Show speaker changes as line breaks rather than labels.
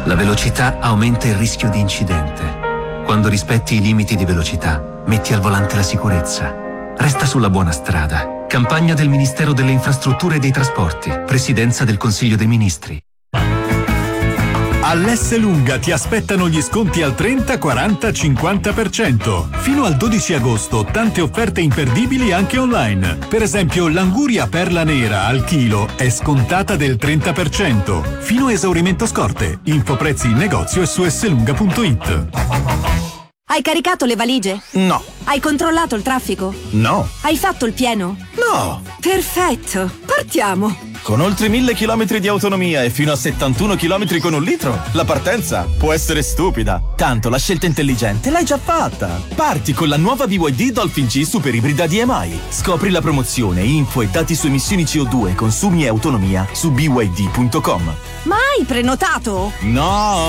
La velocità aumenta il rischio di incidente. Quando rispetti i limiti di velocità, metti al volante la sicurezza. Resta sulla buona strada. Campagna del Ministero delle Infrastrutture e dei Trasporti. Presidenza del Consiglio dei Ministri.
All'Esselunga ti aspettano gli sconti al 30, 40, 50%. Fino al 12 agosto tante offerte imperdibili anche online. Per esempio l'anguria perla nera al chilo è scontata del 30%. Fino a esaurimento scorte. Info prezzi in negozio e su esselunga.it.
Hai caricato le valigie?
No.
Hai controllato il traffico?
No.
Hai fatto il pieno?
No.
Perfetto, partiamo!
Con oltre 1000 km di autonomia e fino a 71 km con un litro, la partenza può essere stupida. Tanto la scelta intelligente l'hai già fatta. Parti con la nuova BYD Dolphin G Super Ibrida DMI. Scopri la promozione, info e dati su emissioni CO2, consumi e autonomia su byd.com.
Ma hai prenotato?
No!